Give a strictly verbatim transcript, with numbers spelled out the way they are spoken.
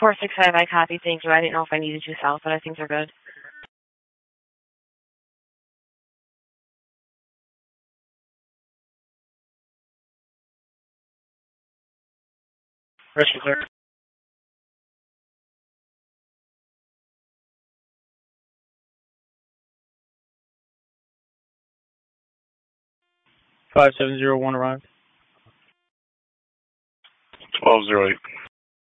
four six five, I copy. Thank you. I didn't know if I needed you south, but I think they're good. Rest clear. Five seven zero one arrived. Twelve zero eight.